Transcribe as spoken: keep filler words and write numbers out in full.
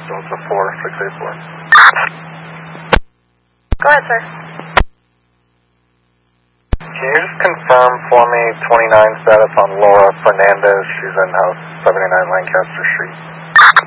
Delta four six eight four. Go ahead, sir. Can you just confirm for me twenty-nine status on Laura Fernandez? She's in house seventy-nine Lancaster Street.